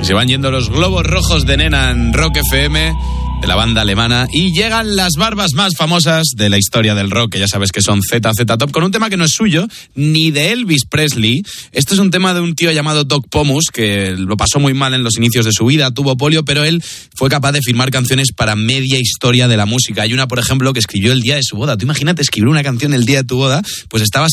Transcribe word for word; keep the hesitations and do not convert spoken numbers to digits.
Se van yendo los globos rojos de Nena en Rock F M, de la banda alemana, y llegan las barbas más famosas de la historia del rock, que ya sabes que son Z Z Top, con un tema que no es suyo, ni de Elvis Presley. Esto es un tema de un tío llamado Doc Pomus, que lo pasó muy mal en los inicios de su vida, tuvo polio, pero él fue capaz de firmar canciones para media historia de la música. Hay una, por ejemplo, que escribió el día de su boda. Tú imagínate escribir una canción el día de tu boda, pues estabas